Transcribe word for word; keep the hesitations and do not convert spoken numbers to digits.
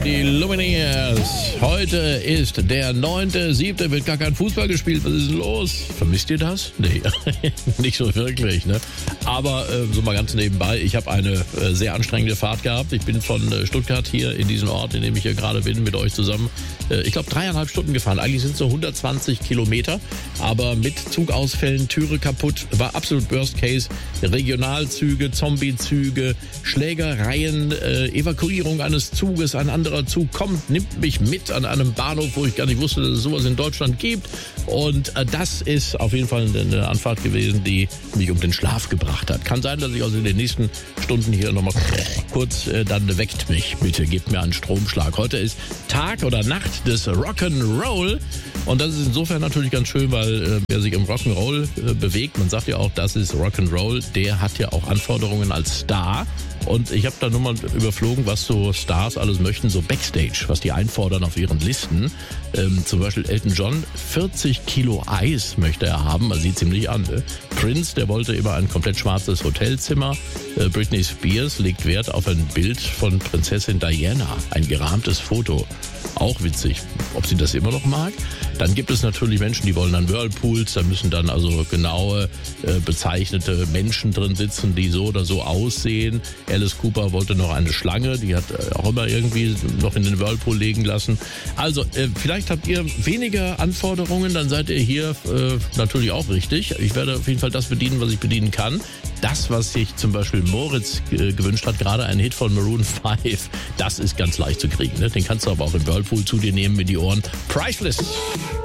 die Lumineers. Heute ist der neunte siebte Wird gar kein Fußball gespielt. Was ist denn los? Vermisst ihr das? Nee, nicht so wirklich, ne? Aber äh, so mal ganz nebenbei, ich habe eine äh, sehr anstrengende Fahrt gehabt. Ich bin von äh, Stuttgart hier in diesen Ort, in dem ich hier gerade bin, mit euch zusammen, äh, ich glaube dreieinhalb Stunden gefahren. Eigentlich sind es so hundertzwanzig Kilometer, aber mit Zugausfällen, Türe kaputt, war absolut Worst Case. Regionalzüge, Zombiezüge, Schlägereien, äh, Evakuierung eines Zuges, ein anderer Zug kommt, nimmt mich mit an einem Bahnhof, wo ich gar nicht wusste, dass es sowas in Deutschland gibt. Und äh, das ist auf jeden Fall eine Anfahrt gewesen, die mich um den Schlaf gebracht hat. Kann sein, dass ich also in den nächsten Stunden hier nochmal kurz, äh, dann weckt mich, bitte, gebt mir einen Stromschlag. Heute ist Tag oder Nacht des Rock'n'Roll und das ist insofern natürlich ganz schön, weil äh, wer sich im Rock'n'Roll äh, bewegt, man sagt ja auch, das ist Rock'n'Roll, der hat ja auch Anforderungen als Star. Und ich habe da nur mal überflogen, was so Stars alles möchten, so Backstage, was die einfordern auf ihren Listen. Ähm, zum Beispiel Elton John, vierzig Kilo Eis möchte er haben, man sieht ziemlich an. Ne? Prince, der wollte immer ein komplett schwarzes Hotelzimmer. Äh, Britney Spears legt Wert auf ein Bild von Prinzessin Diana, ein gerahmtes Foto. Auch witzig, ob sie das immer noch mag. Dann gibt es natürlich Menschen, die wollen dann Whirlpools, da müssen dann also genaue, äh, bezeichnete Menschen drin sitzen, die so oder so aussehen. Alice Cooper wollte noch eine Schlange, die hat auch immer irgendwie noch in den Whirlpool legen lassen. Also, äh, vielleicht habt ihr weniger Anforderungen, dann seid ihr hier äh, natürlich auch richtig. Ich werde auf jeden Fall das bedienen, was ich bedienen kann. Das, was sich zum Beispiel Moritz äh, gewünscht hat, gerade ein Hit von Maroon fünf, das ist ganz leicht zu kriegen. Ne? Den kannst du aber auch im Whirlpool zu dir nehmen mit die Ohren. Priceless!